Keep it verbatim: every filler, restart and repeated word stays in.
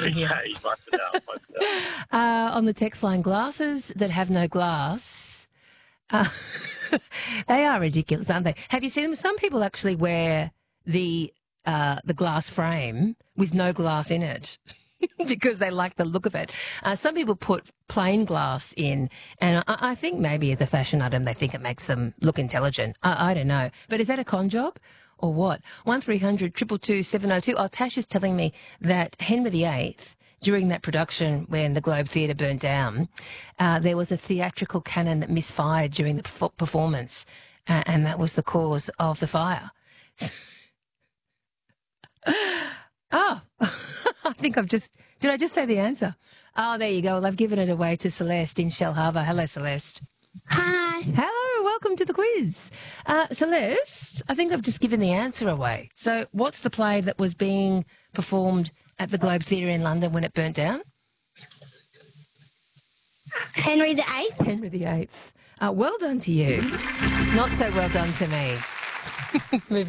from here. Okay, write it down, write it down. Uh, on the text line, glasses that have no glass, uh, they are ridiculous, aren't they? Have you seen them? Some people actually wear the uh, the glass frame with no glass in it because they like the look of it. Uh, some people put plain glass in, and I, I think maybe as a fashion item they think it makes them look intelligent. I, I don't know. But is that a con job? Or what? one three hundred two two two seven oh two. Oh, Tash is telling me that Henry the Eighth, during that production when the Globe Theatre burned down, uh, there was a theatrical cannon that misfired during the perf- performance, uh, and that was the cause of the fire. Oh, I think I've just... Did I just say the answer? Oh, there you go. Well, I've given it away to Celeste in Shell Harbour. Hello, Celeste. Hi. Hello, welcome to the quiz. Uh, Celeste, I think I've just given the answer away. So what's the play that was being performed at the Globe Theatre in London when it burnt down? Henry the Eighth. Henry the Eighth. Uh, well done to you. Not so well done to me. Moving